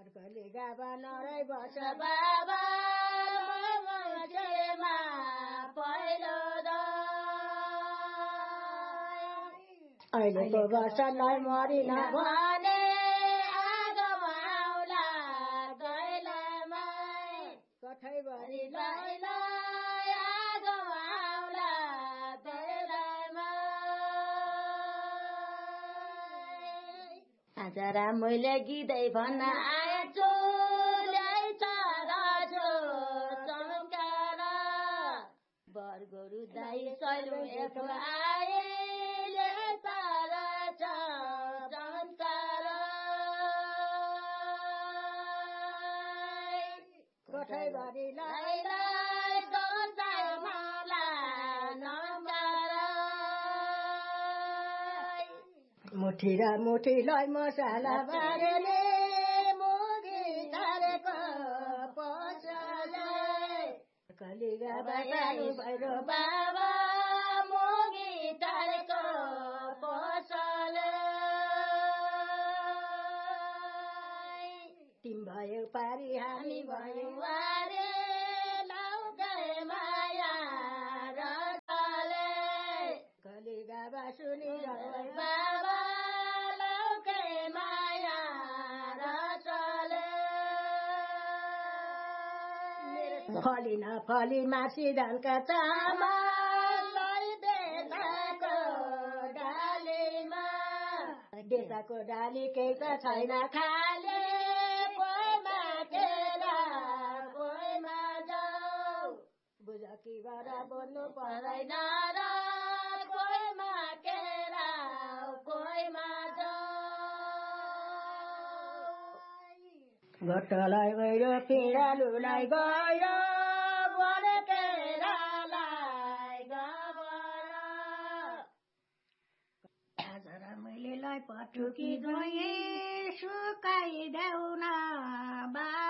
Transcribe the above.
अर्कोले गाबा नरै बस बाबा मान्छेमा पहिलो अहिलेको वर्षलाई मरिन भने आगोमा आउला दैलामा कठैभरि लैलाई आगोमा आउला दैलामा आज रामैले गीदै भन्न आएछु ल्याइछ राजो चमत्कार बरगोरु दाइ सैलु एक आए कोठैभरि लैलाई दोसामाला नमस्कार मुठी र मुठीलाई मसाला बारेले मुगी तारेको पसले कलिगा बाजानु भैरो बाबा मुगी तारेको पसले तिम भयो पारी हामी भयौँ वारे लाउकै माया रसले कलिगा बासुनी बाबा लाउकै माया रसले फली नफली मासी धानका चामल बेसाको डालीमा बेसाको डाली केही त छैन खाले बुझकीबाट बोल्नु पर्दैन र कोहीमा केरा कोहीमा घट्टलाई गयो पिँडालुलाई गयो बडे केरालाई गबर आज मैले पटुकी गएँ सुकाइदेऊ न